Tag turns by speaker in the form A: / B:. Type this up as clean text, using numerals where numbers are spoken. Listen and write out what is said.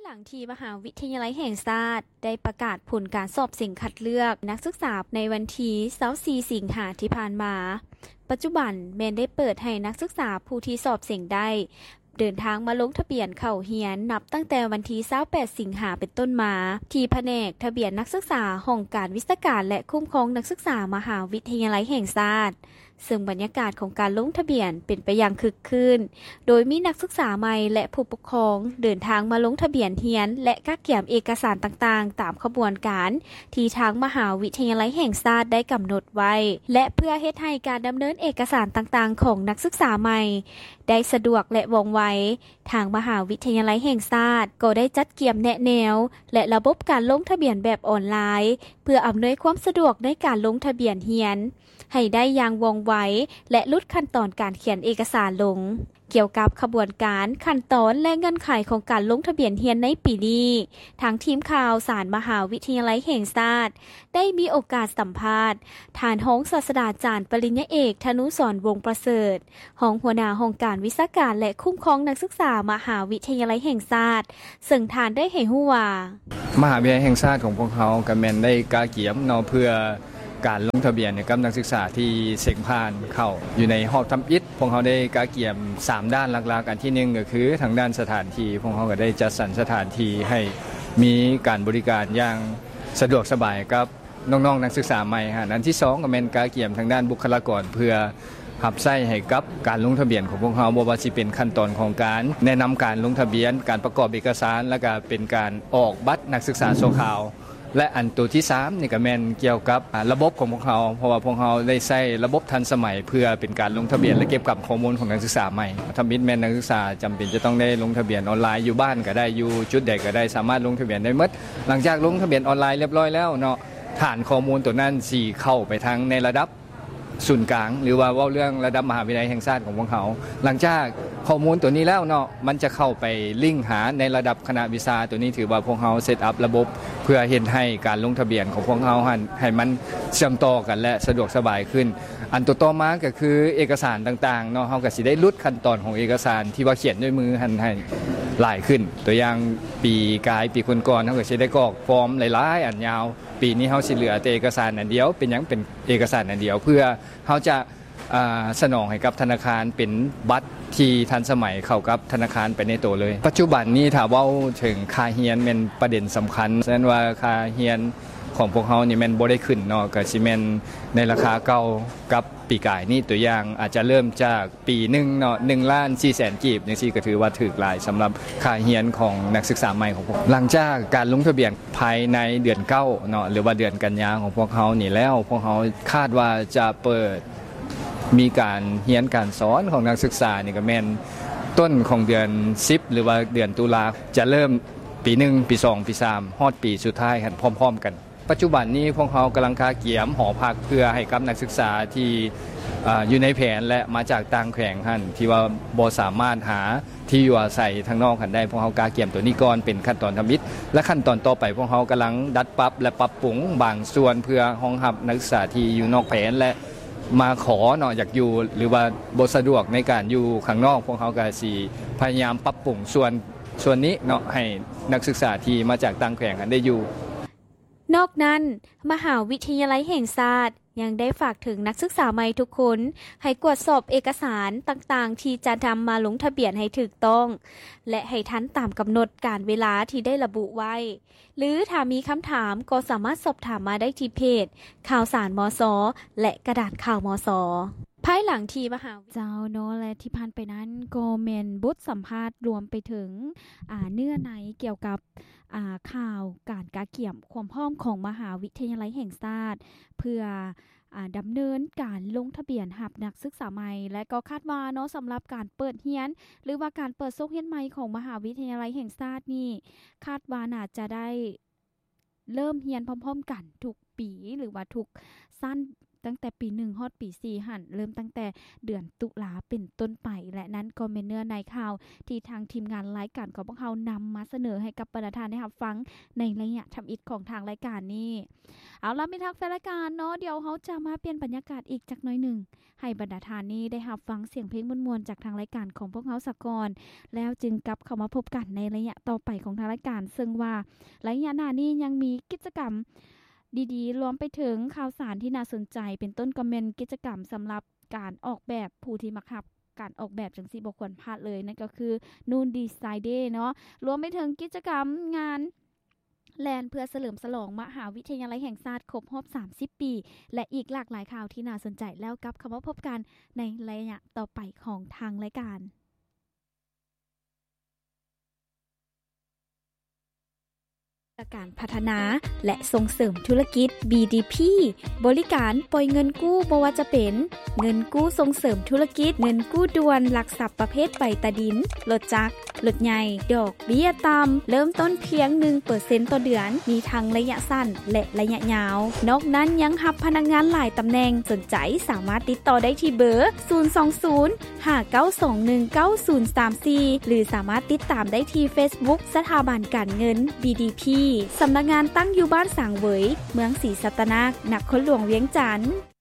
A: หลังที่มหาวิทยาลัยแห่งชาติได้ประกาศผลการสอบสิ่งคัดเลือกนักศึกษาในวันที่24สิงหาคมที่ผ่านมาปัจจุบันแม้นได้เปิดให้นักศึกษาผู้ที่สอบสิ่งได้เดินทางมาลงทะเบียนเข้าเรียนนับตั้งแต่วันที่28สิงหาคมเป็นต้นมาที่แผนกทะเบียนนักศึกษาห้องการวิชาการและคุ้มครองนักศึกษามหาวิทยาลัยแห่งชาติซึ่งบรรยากาศของการลงทะเบียนเป็นไปอย่างคึกคืนโดยมีนักศึกษาใหม่และผู้ปกครองเดินทางมาลงทะเบียนเรียนและกักเก็บเอกสารต่างๆตามขบวนการที่ทางมหาวิทยาลัยแห่งชาติได้กำหนดไว้และเพื่อเฮ็ดให้การดำเนินเอกสารต่างๆของนักศึกษาใหม่ได้สะดวกและว่องไวทางมหาวิทยาลัยแห่งชาติก็ได้จัดเกียมแนะแนวและระบบการลงทะเบียนแบบออนไลน์เพื่ออำนวยความสะดวกในการลงทะเบียนเรียนให้ได้อย่างว่องไวและลดขั้นตอนการเขียนเอกสารลงเกี่ยวกับขบวนการขั้นตอนและเงื่อนไขของการลงทะเบียนเรียนในปีนี้ทางทีมข่าวสารมหาวิทยาลัยแห่งชาติได้มีโอกาสสัมภาษณ์ท่านรองศาสตราจารย์ปริญญาเอกธนุสรณ์วงศ์ประเสริฐรองหัวหน้าห้องการวิชาการและคุ้มครองนักศึกษามหาวิทยาลัยแห่งชาติซึ่งท่านได้ให้ฮู้ว่าม
B: หาวิทยาลัยแห่งชาติของพวกเขาก็แม่นได้กาเกียมเนาะเพื่อการลงทะเบียนกับนักศึกษาที่เสกผ่านเข้าอยู่ในหอทำอิฐพวกเขาได้กาเกียม3ด้านหลักๆอันที่1ก็คือทางด้านสถานที่พวกเขาก็ได้จัดสรรสถานที่ให้มีการบริการอย่างสะดวกสบายกับน้องๆนักศึกษาใหม่ฮะอันที่2ก็แม่นกาเกียมทางด้านบุคลากรเพื่อรับใช้ให้กับการลงทะเบียนของพวกเขาบ่ว่าสิเป็นขั้นตอนของการแนะนำการลงทะเบียนการประกอบเอกสารและก็เป็นการออกบัตรนักศึกษาชั่วคราวและอันตัวที่3นี่ก็แม่นเกี่ยวกับระบบของพวกเขาเพราะว่าพวกเขาได้ใช้ระบบทันสมัยเพื่อเป็นการลงทะเบียนและเก็บกับข้อมูลของนักศึกษาใหม่ทำมิตรแม่นนักศึกษาจำเป็นจะต้องได้ลงทะเบียนออนไลน์อยู่บ้านก็ได้อยู่จุดใดก็ได้สามารถลงทะเบียนได้หมดหลังจากลงทะเบียนออนไลน์เรียบร้อยแล้วเนาะฐานข้อมูลตัวนั้นสิเข้าไปทางในระดับศูนย์กลางหรือว่าเรื่องระดับมหาวิทยาลัยแห่งชาติของพวกเขาหลังจากข้อมูลตัวนี้แล้วเนาะมันจะเข้าไปลิงก์หาในระดับคณะวิชาตัวนี้ถือว่าพวกเขาเซตอัพระบบเพื่อเฮ็ดให้การลงทะเบียนของพวกเขาให้มันเชื่อมต่อกันและสะดวกสบายขึ้นอันตัวต่อมาก็คือเอกสารต่างๆเนาะเฮาก็สิได้ลดขั้นตอนของเอกสารที่ว่าเขียนด้วยมือให้หลายขึ้นตัวอย่างปีกายปีก่อนๆเฮาก็สิได้กรอกฟอร์มหลายๆอันยาวปีนี้เฮาสิเหลือแต่เอกสารอันเดียวเป็นหยังเป็นเอกสารอันเดียวเพื่อเฮาจะสนองให้กับธนาคารเป็นบัตรที่ทันสมัยเข้ากับธนาคารไปในตัวเลยปัจจุบันนี้ถ้าเว้าถึงค่าเรียนเป็นประเด็นสำคัญฉะนั้นว่าค่าเรียนของพวกเขานี่แม่นบ่ได้ขึ้นเนาะก็สิแม่นในราคาเก่ากับปีกายนี่ตัวอย่างอาจจะเริ่มจากปีนึงเนาะ1,400,000 กีบจังซี่ก็ถือว่าถูกหลายสำหรับค่าเรียนของนักศึกษาใหม่ของพวกหลังจากการลงทะเบียนภายในเดือน9เนาะหรือว่าเดือนกันยายนของพวกเขานี่แล้วพวกเขาคาดว่าจะเปิดมีการเรียนการสอนของนักศึกษานี่ก็แม่นต้นของเดือน10หรือว่าเดือนตุลาจะเริ่มปี1ปี2ปี3ฮอดปีสุดท้ายกันพร้อมๆกันปัจจุบันนี้พวกเขากำลังคาเกียมหอพักเพื่อให้กับนักศึกษาที่อยู่ในแผนและมาจากต่างแขวงหั่นที่ว่าบ่สามารถหาที่อยู่อาศัยทางนอกกันได้พวกเขากาเกียมตัวนี้ก่อนเป็นขั้นตอนทำอิฐและขั้นตอนต่อไปพวกเขากำลังดัดปรับและปรับปรุงบางส่วนเพื่อรองรับนักศึกษาที่อยู่นอกแผนและมาขอเนาะอยากอยู่หรือว่าบ่สะดวกในการอยู่ข้างนอกพวกเขาก็สิพยายามปรับปรุงส่วนนี้เนาะให้นักศึกษาที่มาจากต่างแขวงกันได้อยู่
A: นอกนั้นมหาวิทยาลัยแห่งชาติยังได้ฝากถึงนักศึกษาใหม่ทุกคนให้ตรวจสอบเอกสารต่างๆที่จะนำมาลงทะเบียนให้ถูกต้องและให้ทันตามกำหนดการเวลาที่ได้ระบุไว้หรือถ้ามีคำถามก็สามารถสอบถามมาได้ที่เพจข่าวสารมส.และกระดาษข่าวมส.ภายหลังที่มหาเจ้าเนาะและที่ผ่านไปนั้นก็แม่นบทสัมภาษณ์รวมไปถึงเนื้อในเกี่ยวกับข่าวการกาเกี่ยมความพร้อมของมหาวิทยาลัยแห่งชาติเพื่อดำเนินการลงทะเบียนรับนักศึกษาใหม่และก็คาดว่าเนาะสำหรับการเปิดเรียนหรือว่าการเปิดโรงเรียนใหม่ของมหาวิทยาลัยแห่งชาตินี่คาดว่าน่าจะได้เริ่มเรียนพร้อมๆกันทุกปีหรือว่าทุกสั้นตั้งแต่ปี1ฮอดปี4หั่นเริ่มตั้งแต่เดือนตุลาเป็นต้นไปและนั้นก็เป็นเนื้อในข่าวที่ทางทีมงานรายการของพวกเรานำมาเสนอให้กับบรรดาท่านได้รับฟังในระยะทำอิฐของทางรายการนี้เอาล่ะมีทักแฟนรายการเนาะเดี๋ยวเฮาจะมาเปลี่ยนบรรยากาศอีกจักหน่อยนึงให้บรรดาท่านนี้ได้รับฟังเสียงเพลงม่วนๆจากทางรายการของพวกเราซะก่อนแล้วจึงกลับเข้ามาพบกันในระยะต่อไปของทางรายการซึ่งว่าระยะหน้านี้ยังมีกิจกรรมดีๆรวมไปถึงข่าวสารที่น่าสนใจเป็นต้นคอมเมนต์กิจกรรมสำหรับการออกแบบผู้ที่มักรับการออกแบบจังซี่บ่ควรพลาดเลยนั่นก็คือนูนดีไซน์เดย์เนาะรวมไปถึงกิจกรรมงานแลนเพื่อเฉลิมฉลองมหาวิทยาลัยแห่งชาติครบรอบ30ปีและอีกหลากหลายข่าวที่น่าสนใจแล้วกับคำว่าพบกันในระยะต่อไปของทางรายการการพัฒนาและส่งเสริมธุรกิจ BDP บริการปล่อยเงินกู้บ่ว่าจะเป็นเงินกู้ส่งเสริมธุรกิจเงินกู้ด่วนหลักทรัพย์ประเภทใบตาดินรถจักรรถใหญ่ดอกเบี้ยต่ำเริ่มต้นเพียง 1% ต่อเดือนมีทั้งระยะสั้นและระยะยาวนอกนั้นยังรับพนักงานหลายตำแหน่งสนใจสามารถติดต่อได้ที่เบอร์ 020-5921-9034 หรือสามารถติดตามได้ที่ Facebook สถาบันการเงิน BDP สำนักงานตั้งอยู่บ้านสางเหวยเมืองศรีสัตนานครหลวงเวียงจันทน์